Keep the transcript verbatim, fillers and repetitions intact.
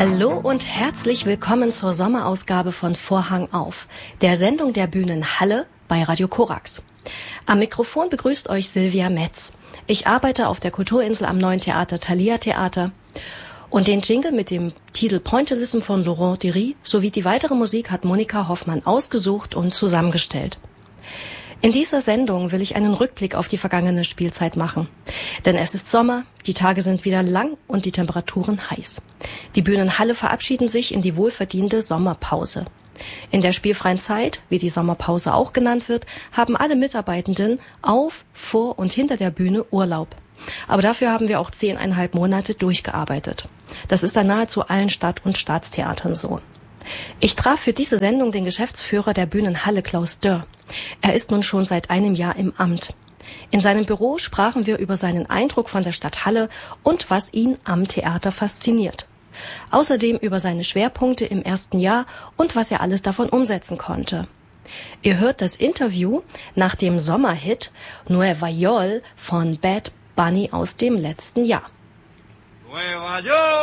Hallo und herzlich willkommen zur Sommerausgabe von Vorhang auf, der Sendung der Bühnen Halle bei Radio Korax. Am Mikrofon begrüßt euch Silvia Metz. Ich arbeite auf der Kulturinsel am Neuen Theater Thalia Theater. Und den Jingle mit dem Titel Pointillism von Laurent Dury sowie die weitere Musik hat Monika Hoffmann ausgesucht und zusammengestellt. In dieser Sendung will ich einen Rückblick auf die vergangene Spielzeit machen. Denn es ist Sommer, die Tage sind wieder lang und die Temperaturen heiß. Die Bühnen Halle verabschieden sich in die wohlverdiente Sommerpause. In der spielfreien Zeit, wie die Sommerpause auch genannt wird, haben alle Mitarbeitenden auf, vor und hinter der Bühne Urlaub. Aber dafür haben wir auch zehneinhalb Monate durchgearbeitet. Das ist an nahezu allen Stadt- und Staatstheatern so. Ich traf für diese Sendung den Geschäftsführer der Bühnen Halle, Klaus Dörr. Er ist nun schon seit einem Jahr im Amt. In seinem Büro sprachen wir über seinen Eindruck von der Stadt Halle und was ihn am Theater fasziniert. Außerdem über seine Schwerpunkte im ersten Jahr und was er alles davon umsetzen konnte. Ihr hört das Interview nach dem Sommerhit Nueva York von Bad Bunny aus dem letzten Jahr. Nueva York!